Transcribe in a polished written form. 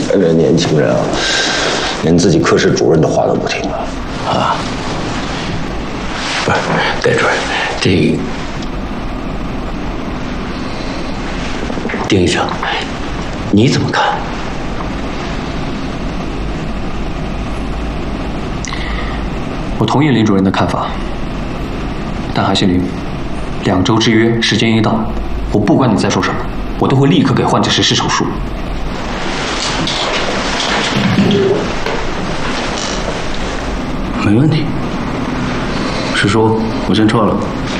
这年轻人啊，连自己科室主任的话都不听了啊！ 不是，戴主任，这丁医生，你怎么看？ 我同意林主任的看法，但韩新林，2周之约时间一到，我不管你在说什么，我都会立刻给患者实施手术。 没问题。师叔，我先撤了。